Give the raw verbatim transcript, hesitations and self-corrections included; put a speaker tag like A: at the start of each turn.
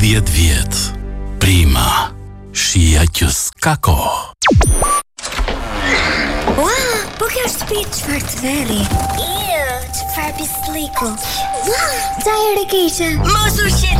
A: tridhjetë vjet. Prima. Shija që s'ka kohë.
B: Ua, po kjo shtëpi çfarë të verri. Iu, çfarë pisliku. Ua, ca herë keqe. Mos u shqetëso.